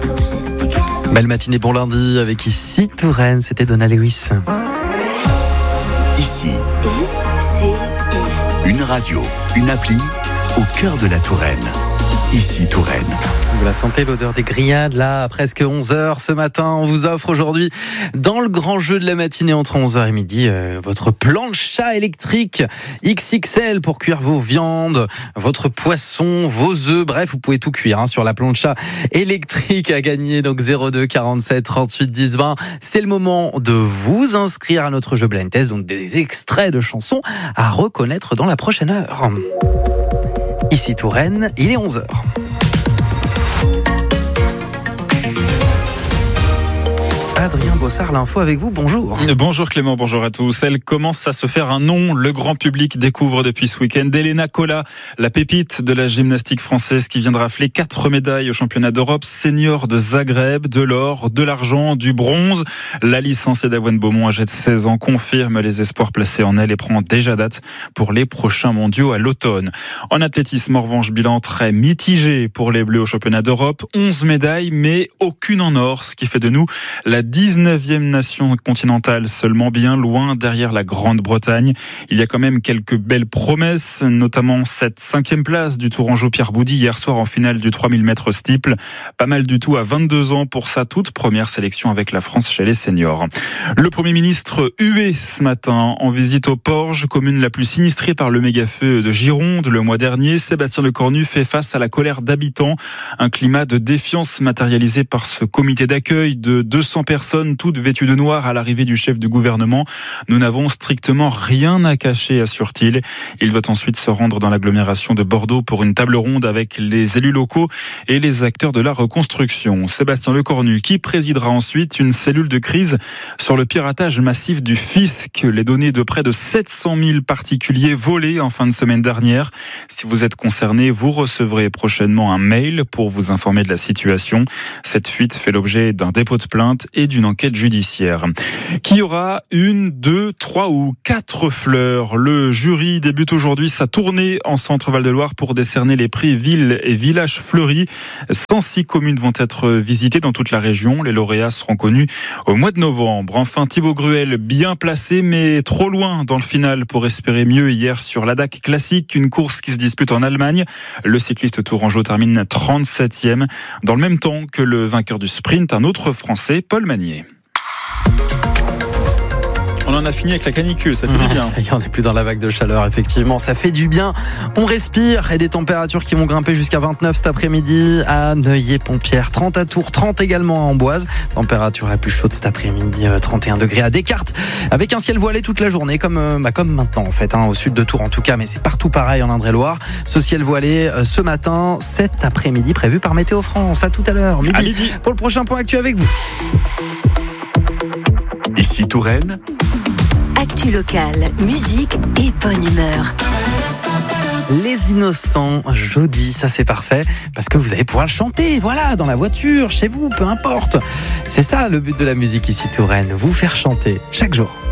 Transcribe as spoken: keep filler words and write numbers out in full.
Belle matinée, bon lundi avec ici Touraine, c'était Donna Lewis. Ici, une radio, une appli au cœur de la Touraine. Ici Touraine. Vous la sentez, l'odeur des grillades, là, à presque onze heures ce matin. On vous offre aujourd'hui, dans le grand jeu de la matinée entre onze heures et midi, euh, votre plancha électrique X X L pour cuire vos viandes, votre poisson, vos œufs. Bref, vous pouvez tout cuire hein, sur la plancha électrique à gagner. Donc zéro deux quarante-sept trente-huit dix vingt. C'est le moment de vous inscrire à notre jeu Blind Test. Donc des extraits de chansons à reconnaître dans la prochaine heure. Ici Touraine, il est onze heures. Adrien Bossard, l'info avec vous, bonjour. Bonjour Clément, bonjour à tous. Elle commence à se faire un nom. Le grand public découvre depuis ce week-end Elena Cola, la pépite de la gymnastique française qui vient de rafler quatre médailles au championnat d'Europe senior de Zagreb, de l'or, de l'argent, du bronze. La licenciée d'Avoine Beaumont, âgée de seize ans, confirme les espoirs placés en elle et prend déjà date pour les prochains mondiaux à l'automne. En athlétisme, en revanche, bilan très mitigé pour les Bleus au championnat d'Europe. onze médailles, mais aucune en or, ce qui fait de nous la dix-neuvième nation continentale, seulement bien loin derrière la Grande-Bretagne. Il y a quand même quelques belles promesses, notamment cette cinquième place du Tourangeau Pierre Boudy hier soir en finale du trois mille mètres steeple. Pas mal du tout à vingt-deux ans pour sa toute première sélection avec la France chez les seniors. Le Premier ministre hué ce matin en visite au Porge, commune la plus sinistrée par le méga-feu de Gironde. Le mois dernier, Sébastien Lecornu fait face à la colère d'habitants. Un climat de défiance matérialisé par ce comité d'accueil de deux cents personnes, toutes vêtues de noir à l'arrivée du chef du gouvernement. Nous n'avons strictement rien à cacher, assure-t-il. Il doit ensuite se rendre dans l'agglomération de Bordeaux pour une table ronde avec les élus locaux et les acteurs de la reconstruction. Sébastien Lecornu qui présidera ensuite une cellule de crise sur le piratage massif du fisc. Les données de près de sept cent mille particuliers volées en fin de semaine dernière. Si vous êtes concerné, vous recevrez prochainement un mail pour vous informer de la situation. Cette fuite fait l'objet d'un dépôt de plainte et d'une enquête judiciaire. Qui aura une, deux, trois ou quatre fleurs? Le jury débute aujourd'hui sa tournée en Centre-Val de Loire pour décerner les prix villes et villages fleuris. cent six communes vont être visitées dans toute la région. Les lauréats seront connus au mois de novembre. Enfin, Thibaut Gruel, bien placé mais trop loin dans le final pour espérer mieux hier sur l'A D A C Classique, une course qui se dispute en Allemagne. Le cycliste tourangeau termine trente-septième. Dans le même temps que le vainqueur du sprint, un autre Français, Paul Magnier. On en a fini avec la canicule, ça fait du bien. Ça y est, on n'est plus dans la vague de chaleur, effectivement. Ça fait du bien. On respire et des températures qui vont grimper jusqu'à vingt-neuf cet après-midi à Neuilly-Pompière, trente à Tours, trente également à Amboise. Température la plus chaude cet après-midi, trente et un degrés à Descartes, avec un ciel voilé toute la journée, comme, bah, comme maintenant en fait, hein, au sud de Tours en tout cas, mais c'est partout pareil en Indre-et-Loire. Ce ciel voilé euh, ce matin, cet après-midi prévu par Météo France. À tout à l'heure, midi, à midi. Pour le prochain point actu avec vous. Ici Touraine. Actu locale, musique et bonne humeur. Les Innocents, jeudi, ça c'est parfait, parce que vous allez pouvoir le chanter, voilà, dans la voiture, chez vous, peu importe. C'est ça le but de la musique ici Touraine, vous faire chanter chaque jour.